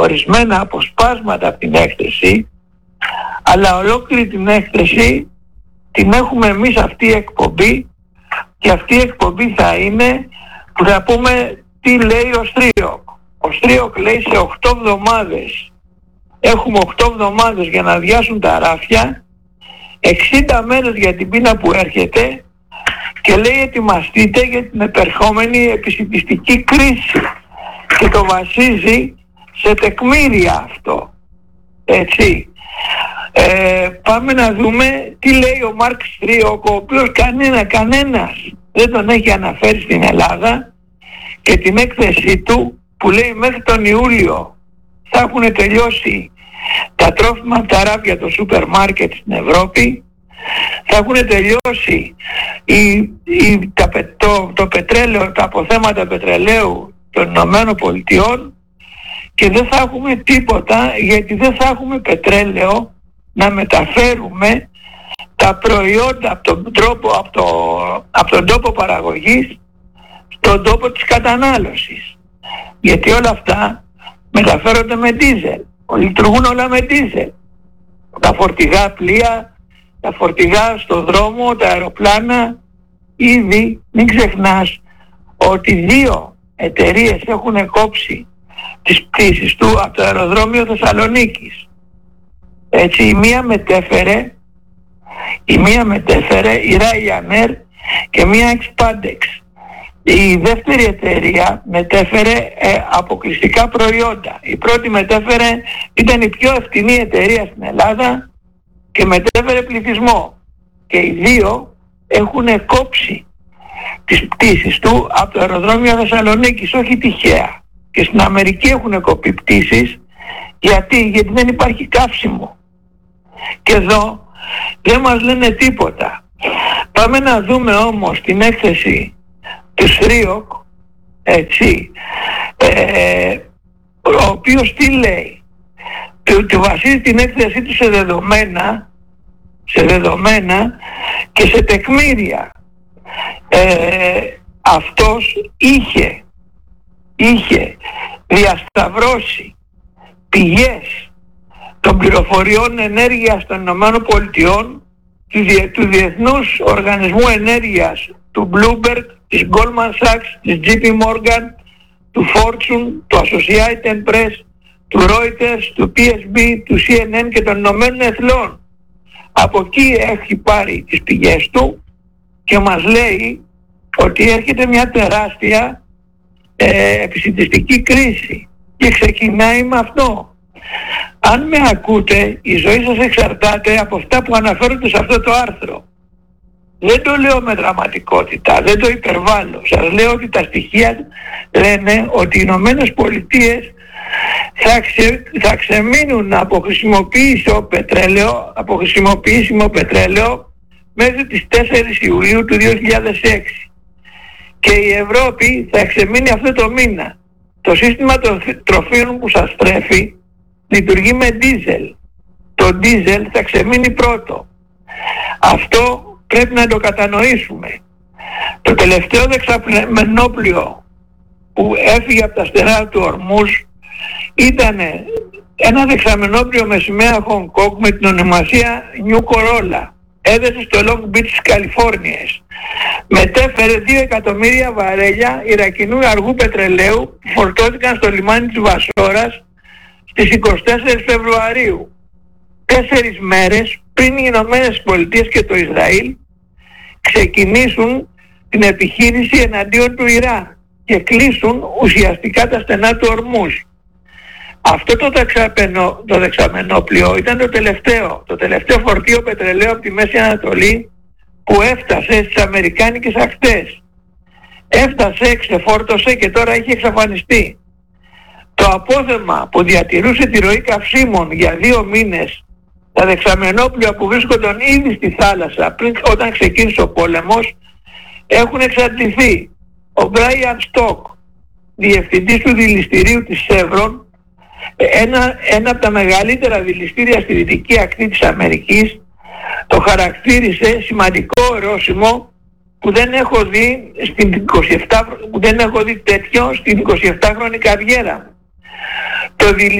ορισμένα αποσπάσματα από την έκθεση, αλλά ολόκληρη την έκθεση την έχουμε εμείς αυτή η εκπομπή, και αυτή η εκπομπή θα είναι που θα πούμε τι λέει ο Στρίοκ. Ο Στρίοκ λέει σε 8 εβδομάδες, έχουμε 8 εβδομάδες για να αδειάσουν τα ράφια, 60 μέρες για την πείνα που έρχεται, και λέει ετοιμαστείτε για την επερχόμενη επισιτιστική κρίση, και το βασίζει σε τεκμήρια αυτό, έτσι. Πάμε να δούμε τι λέει ο Μάρκ Στρίοκ, ο οποίος κανένας δεν τον έχει αναφέρει στην Ελλάδα, και την έκθεσή του που λέει μέχρι τον Ιούλιο θα έχουν τελειώσει τα τρόφιμα από τα ράφια των σούπερ μάρκετ στην Ευρώπη, θα έχουν τελειώσει το πετρέλαιο, τα αποθέματα πετρελαίου των Ηνωμένων Πολιτειών, και δεν θα έχουμε τίποτα, γιατί δεν θα έχουμε πετρέλαιο να μεταφέρουμε τα προϊόντα από τον τόπο παραγωγής στον τόπο της κατανάλωσης, γιατί όλα αυτά μεταφέρονται με ντίζελ, λειτουργούν όλα με ντίζελ, τα φορτηγά πλοία, τα φορτηγά στο δρόμο, τα αεροπλάνα. Ήδη μην ξεχνάς ότι 2 εταιρείες έχουν κόψει τις πτήσεις του από το αεροδρόμιο Θεσσαλονίκης, έτσι. Η μία μετέφερε η Ryanair και μία Expandex. Η δεύτερη εταιρεία μετέφερε αποκλειστικά προϊόντα. Η πρώτη ήταν η πιο ευθυνή εταιρεία στην Ελλάδα και μετέφερε πληθυσμό. Και οι 2 έχουν κόψει τις πτήσεις του από το αεροδρόμιο Θεσσαλονίκης, όχι τυχαία. Και στην Αμερική έχουν κοπεί πτήσεις. Γιατί δεν υπάρχει καύσιμο. Και εδώ δεν μας λένε τίποτα. Πάμε να δούμε όμως την έκθεση του Στρίοκ, έτσι, ο οποίος τι λέει. Του βασίζει την έκθεσή του σε δεδομένα και σε τεκμήρια. Αυτός είχε διασταυρώσει πηγές των πληροφοριών ενέργειας των Ηνωμένων Πολιτειών, του Διεθνούς Οργανισμού Ενέργειας, του Bloomberg, της Goldman Sachs, της JP Morgan, του Fortune, του Associated Press, του Reuters, του PSB, του CNN και των Ηνωμένων Εθνών. Από εκεί έχει πάρει τις πηγές του και μας λέει ότι έρχεται μια τεράστια επισιτιστική κρίση, και ξεκινάει με αυτό. Αν με ακούτε, η ζωή σας εξαρτάται από αυτά που αναφέρονται σε αυτό το άρθρο. Δεν το λέω με δραματικότητα, δεν το υπερβάλλω. Σας λέω ότι τα στοιχεία λένε ότι οι Ηνωμένες Πολιτείες θα ξεμείνουν από χρησιμοποιήσιμο πετρέλαιο μέχρι τις 4 Ιουλίου του 2006. Και η Ευρώπη θα ξεμείνει αυτό το μήνα. Το σύστημα των τροφίμων που σας τρέφει λειτουργεί με ντίζελ. Το ντίζελ θα ξεμείνει πρώτο. Αυτό πρέπει να το κατανοήσουμε. Το τελευταίο δεξαμενόπλιο που έφυγε από τα στερά του Ορμούς ήταν ένα δεξαμενόπλιο με σημαία Χονγκ Κονγκ με την ονομασία New Corolla. Έδεσε στο Long Beach της Καλιφόρνιας. Μετέφερε 2 εκατομμύρια βαρέλια Ιρακινού αργού πετρελαίου που φορτώθηκαν στο λιμάνι της Βασόρας στις 24 Φεβρουαρίου. 4 μέρες πριν οι Ηνωμένες Πολιτείες και το Ισραήλ ξεκινήσουν την επιχείρηση εναντίον του Ιράν και κλείσουν ουσιαστικά τα στενά του Ορμούς. Αυτό το δεξαμενόπλιο ήταν το τελευταίο φορτίο πετρελαίου από τη Μέση Ανατολή που έφτασε στις αμερικάνικες ακτές. Έφτασε, ξεφόρτωσε και τώρα έχει εξαφανιστεί. Το απόθεμα που διατηρούσε τη ροή καυσίμων για 2 μήνες, τα δεξαμενόπλια που βρίσκονταν ήδη στη θάλασσα όταν ξεκίνησε ο πόλεμος, έχουν εξαντληθεί. Ο Μπράιαν Στοκ, διευθυντής του δηληστηρίου της Chevron, ένα από τα μεγαλύτερα δηληστήρια στη δυτική ακτή της Αμερικής, το χαρακτήρισε σημαντικό ορόσημο που δεν έχω δει τέτοιο στην 27χρονη καριέρα. Το